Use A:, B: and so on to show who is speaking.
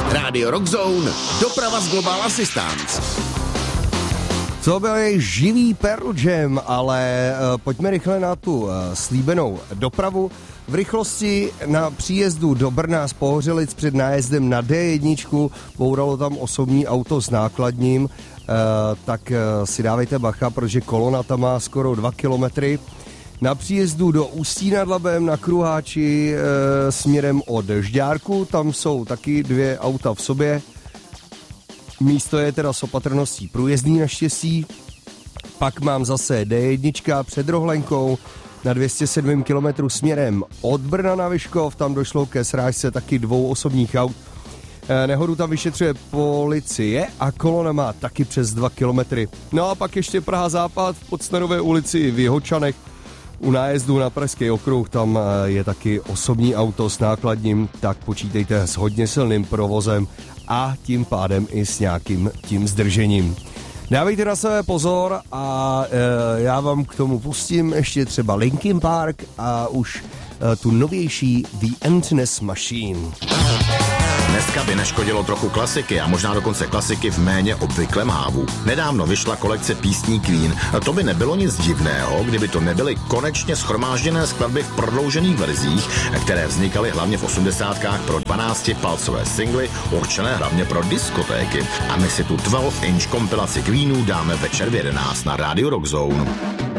A: Radio Rockzone, doprava z Global Assistance.
B: To byl živý Pearl Jam, ale pojďme rychle na tu slíbenou dopravu. V rychlosti na příjezdu do Brna z Pohořelic před nájezdem na D1 bouralo tam osobní auto s nákladním, tak si dávejte bacha, protože kolona tam má skoro 2 kilometry. Na příjezdu do Ústí nad Labem na kruháči směrem od Žďárku, tam jsou taky 2 auta v sobě. Místo je teda s opatrností průjezdný naštěstí. Pak mám zase D1 před Rohlenkou na 207 km směrem od Brna na Vyškov. Tam došlo ke srážce taky 2 osobních aut. Nehodu tam vyšetřuje policie a kolona má taky přes 2 km. No a pak ještě Praha Západ v Podstanové ulici v Jihočanech. U nájezdu na Pražský okruh tam je taky osobní auto s nákladním, tak počítejte s hodně silným provozem a tím pádem i s nějakým tím zdržením. Dávejte na sebe pozor a já vám k tomu pustím ještě třeba Linkin Park a už tu novější The Emptiness Machine.
A: Dneska by neškodilo trochu klasiky a možná dokonce klasiky v méně obvyklém hávu. Nedávno vyšla kolekce písní Queen. To by nebylo nic divného, kdyby to nebyly konečně shromážděné skladby v prodloužených verzích, které vznikaly hlavně v 80kách pro 12-palcové singly, určené hlavně pro diskotéky. A my si tu 12-inch kompilaci Queenů dáme večer v 11 na Radio Rockzone.